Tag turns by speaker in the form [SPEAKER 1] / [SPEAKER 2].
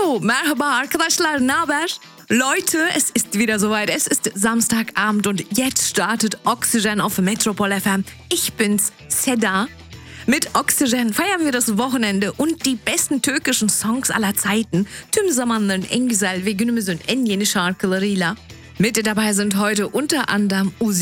[SPEAKER 1] So, merhaba arkadaşlar, ne haber? Leute, es ist wieder soweit. Es ist Samstagabend und jetzt startet Oxygen auf Metropol FM. Ich bin's, Seda. Mit Oxygen feiern wir das Wochenende und die besten türkischen Songs aller Zeiten. Tüm zamanların en güzel ve günümüzün en yeni şarkılarıyla. Mit dabei sind heute unter anderem Uzi